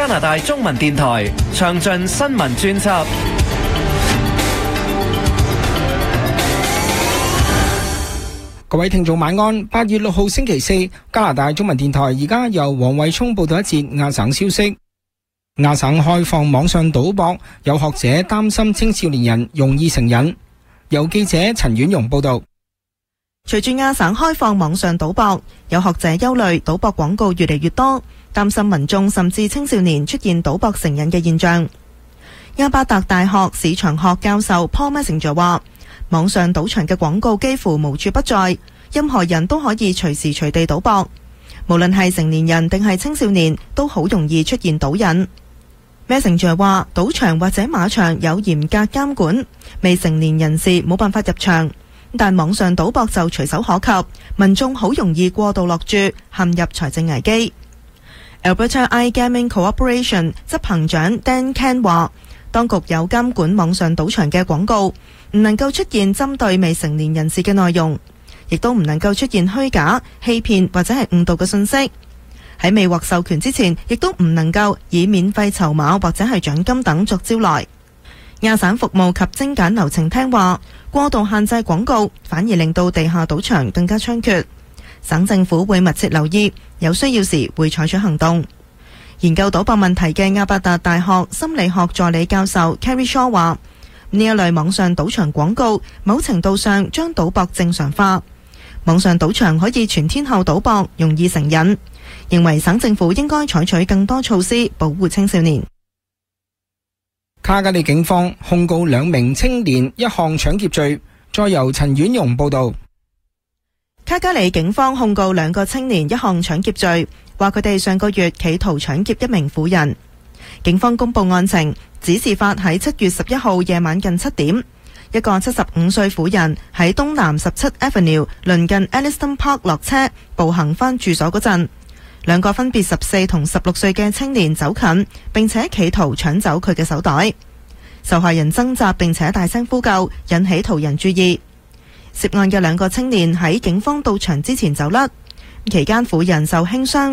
拿大中文電台詳盡新聞專輯。 各位聽眾晚安。8月6號星期四，加拿大中文電台而家由黃偉聰報道一節亞省消息。亞省開放網上賭博，有學者擔心青少年人容易成癮。由記者陳婉容報道。 隨住亞省開放網上賭博，有學者憂慮賭博廣告越嚟越多，擔心民眾甚至青少年出現賭博成癮嘅現象。亞伯達大學市場學教授 Paul Messenger 話，網上賭場嘅廣告幾乎無處不在，任何人都可以隨時隨地賭博，無論係成年人定係青少年都好容易出現賭癮。Messenger 話，賭場或者馬場有嚴格監管，未成年人士冇辦法入場，但網上賭博就隨手可及，民眾好容易過度落注，陷入財政危機。Alberta iGaming Corporation 執行長 Dan Ken 話，當局有監管網上賭場嘅廣告，唔能夠出現針對未成年人士嘅內容，亦都唔能夠出現虛假、欺騙或者係誤導嘅信息。喺未獲授權之前，亦都唔能夠以免費籌碼或者係獎金等作招來。亞省服務及精簡流程廳話，過度限制廣告反而令到地下賭場更加猖獗。省政府會密切留意，有需要時會採取行動。研究賭博問題嘅亞伯達大學心理學助理教授 Carrie Shaw 話，呢一類網上賭場廣告某程度上將賭博正常化。網上賭場可以全天候賭博，容易成癮，認為省政府應該採取更多措施保護青少年。 卡加利警方控告2名青年一項搶劫罪。再由陳婉容報道。 卡加利警方控告2個青年一項搶劫罪，話佢哋上個月企圖搶劫一名婦人。警方公布案情，指事發喺7月11號夜晚近7點，一個75歲婦人喺東南17 Avenue 鄰近 Elliston Park 落車，步行返住所嗰陣，2個分別14同16歲嘅青年走近，並且企圖搶走佢嘅手袋。受害人掙扎並且大聲呼救，引起途人注意。涉案嘅2個青年喺警方到場之前走甩，期間婦人受輕傷。